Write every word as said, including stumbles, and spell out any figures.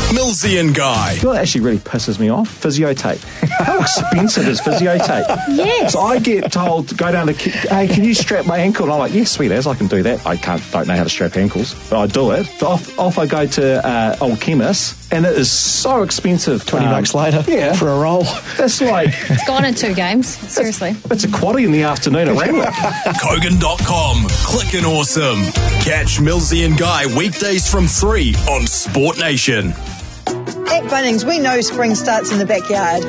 Millsy and Guy. You know what actually really pisses me off? Physio tape. How expensive is physio tape? Yes. So I get told to go down to, hey, can you strap my ankle? And I'm like, yes, sweet as, I can do that. I can't, don't know how to strap ankles, but I do it. So off, off I go to uh, Old Chemist, and it is so expensive. twenty um, bucks later yeah. for a roll. That's like... It's gone in two games, seriously. It's a quaddie in the afternoon at Randwick. Kogan dot com. Clickin' awesome. Catch Millsy and Guy weekdays from three on Sport Nation. At Bunnings, we know spring starts in the backyard.